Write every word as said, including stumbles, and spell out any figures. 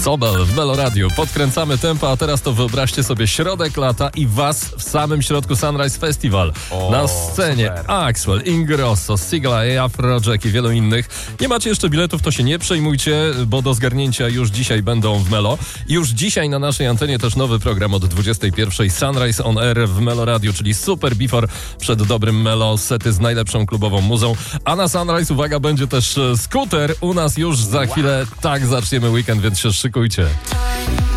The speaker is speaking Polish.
Sobel w Melo Radio. Podkręcamy tempo, a teraz to wyobraźcie sobie środek lata i was w samym środku Sunrise Festival. O, na scenie super. Axwell, Ingrosso, Sigla, Afrojack i wielu innych. Nie macie jeszcze biletów, to się nie przejmujcie, bo do zgarnięcia już dzisiaj będą w Melo. I już dzisiaj na naszej antenie też nowy program od dwudziestej pierwszej. Sunrise on Air w Melo Radio, czyli super before przed dobrym Melo, sety z najlepszą klubową muzą. A na Sunrise, uwaga, będzie też skuter. U nas już za chwilę tak zaczniemy weekend, więc się szykujcie.